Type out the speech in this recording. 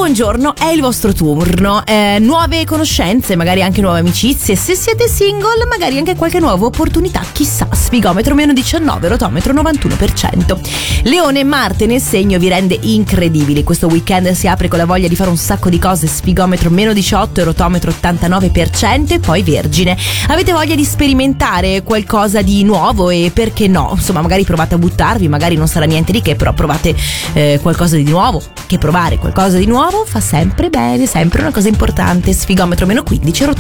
buongiorno, è il vostro turno. Nuove conoscenze, magari anche nuove amicizie. Se siete single, magari anche qualche nuova opportunità, chissà. Sfigometro meno 19, rotometro 91%. Leone, Marte nel segno vi rende incredibili. Questo weekend si apre con la voglia di fare un sacco di cose. Sfigometro meno 18 e rotometro 89%. E poi Vergine, avete voglia di sperimentare qualcosa di nuovo e perché no? Insomma, magari provate a buttarvi, magari non sarà niente di che, però provate qualcosa di nuovo. Che provare qualcosa di nuovo fa sempre bene, sempre una cosa importante. Sfigometro meno 15, rotometro